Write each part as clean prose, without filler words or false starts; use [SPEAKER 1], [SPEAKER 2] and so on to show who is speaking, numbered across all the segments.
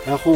[SPEAKER 1] 然后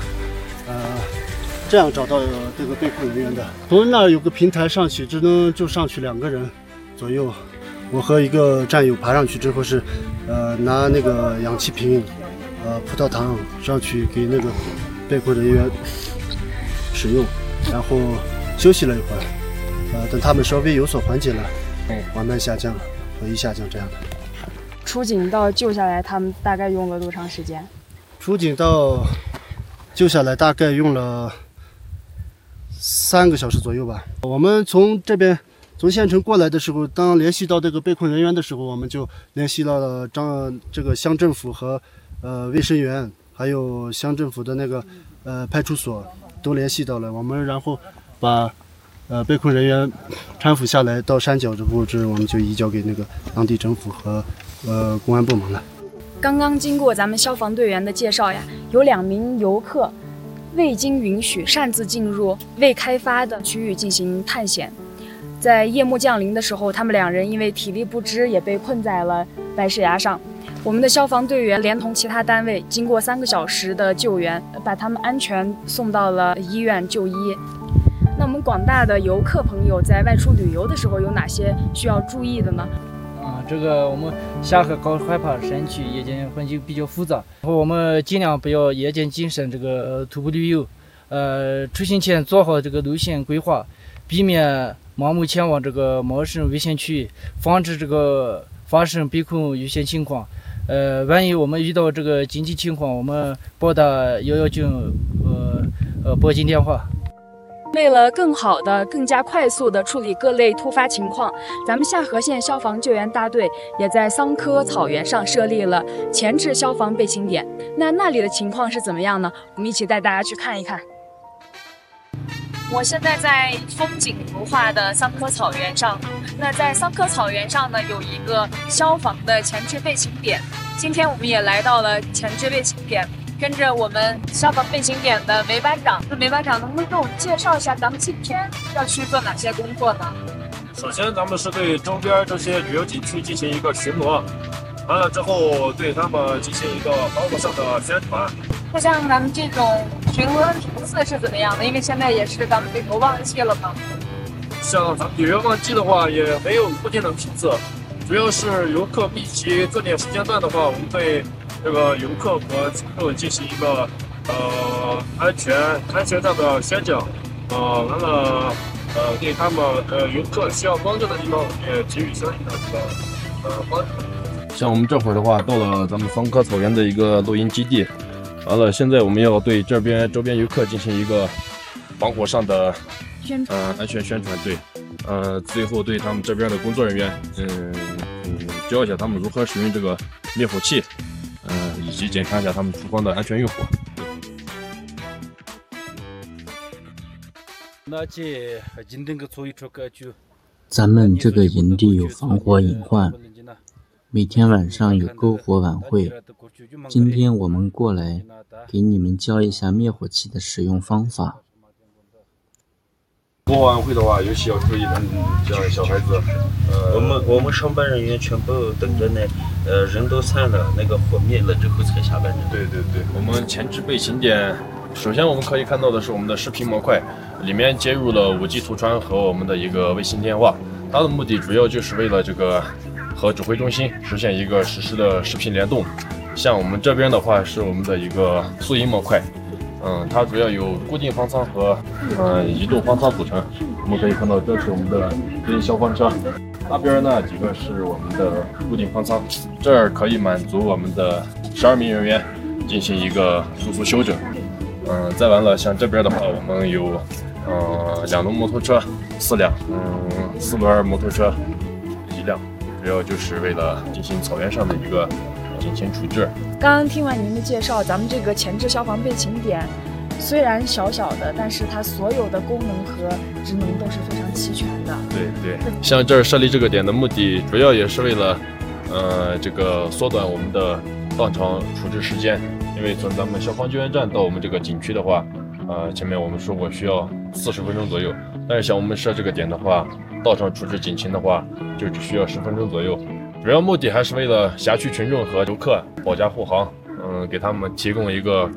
[SPEAKER 1] 这样找到这个被困人员的。从那儿有个平台上去，只能就上去2个人左右。我和一个战友爬上去之后是，拿那个氧气瓶、葡萄糖上去给那个被困人员使用，然后休息了一会儿，等他们稍微有所缓解了，缓慢下降，回下降这样的。
[SPEAKER 2] 出警到救下来，他们大概用了多长时间？
[SPEAKER 1] 出警到救下来大概用了3个小时左右吧。我们从从县城过来的时候，当联系到这个被困人员的时候，我们就联系到了这个乡政府和卫生员，还有乡政府的那个派出所都联系到了。我们然后把被困人员搀扶下来到山脚之后，我们就移交给那个当地政府和公安部门了。
[SPEAKER 2] 刚刚经过咱们消防队员的介绍呀，有2名游客未经允许擅自进入未开发的区域进行探险。在夜幕降临的时候，他们2人因为体力不支，也被困在了白石崖上。我们的消防队员连同其他单位，经过3个小时的救援，把他们安全送到了医院就医。那我们广大的游客朋友在外出旅游的时候，有哪些需要注意的呢？
[SPEAKER 3] 这个我们下河高害怕山区夜间环境比较复杂，然后我们尽量不要夜间谨慎这个徒步旅游，出行前做好这个路线规划，避免盲目前往这个茂盛危险区域，防止这个发生被困遇险情况。万一我们遇到这个紧急情况，我们拨打119报警电话。
[SPEAKER 2] 为了更好的、更加快速的处理各类突发情况，咱们下河县消防救援大队也在桑科草原上设立了前置消防备勤点。那里的情况是怎么样呢？我们一起带大家去看一看。我现在在风景如画的桑科草原上，那在桑科草原上呢，有一个消防的前置备勤点。今天我们也来到了前置备勤点，跟着我们消防备勤点的梅班长。梅班长能不能给我们介绍一下咱们今天要去做哪些工作呢？
[SPEAKER 4] 首先咱们是对周边这些旅游景区进行一个巡逻，完了之后对他们进行一个防火上的宣传。
[SPEAKER 2] 那像咱们这种巡逻频次是怎么样的？因为现在也是咱们旅游旺季了嘛。
[SPEAKER 4] 像咱们旅游旺季的话，也没有固定的频次，主要是游客密集这点时间段的话，我们对这个游客和乘客进行一个安全上的宣讲，完了对他们游客需要帮助的地方也给予相应的这个帮助。
[SPEAKER 5] 像我们这会儿的话，到了咱们桑科草原的一个露营基地，完了现在我们要对这边周边游客进行一个防火上的安全宣传，对，最后对他们这边的工作人员，教一下他们如何使用这个灭火器，以及检查一下他们厨房的安全用火。
[SPEAKER 6] 咱们这个营地有防火隐患，每天晚上有篝火晚会。今天我们过来给你们教一下灭火器的使用方法。
[SPEAKER 5] 篝火晚会的话，尤其要注意像小孩子，
[SPEAKER 7] 我们上班人员全部等着呢，人都散了，那个火灭了之后才下班的。
[SPEAKER 5] 对，我们前置备勤点，首先我们可以看到的是我们的视频模块，里面接入了5G 图传和我们的一个卫星电话，它的目的主要就是为了这个和指挥中心实现一个实时的视频联动。像我们这边的话是我们的一个宿营模块，它主要有固定方舱和移动方舱组成。我们可以看到，这是我们的对应消防车，那边呢几个是我们的固定方舱，这儿可以满足我们的12名人员进行一个住宿休整。再完了，像这边的话，我们有2轮摩托车4辆，4轮摩托车1辆，主要就是为了进行草原上的一个警情处置。
[SPEAKER 2] 刚刚听完您的介绍，咱们这个前置消防备勤点虽然小小的，但是它所有的功能和职能都是非常齐全的。
[SPEAKER 5] 对，像这儿设立这个点的目的，主要也是为了这个缩短我们的到场处置时间。因为从咱们消防救援站到我们这个景区的话，前面我们说过需要40分钟左右，但是像我们设这个点的话，到场处置警情的话，就只需要10分钟左右。主要目的还是为了辖区群众和游客保驾护航，给他们提供一个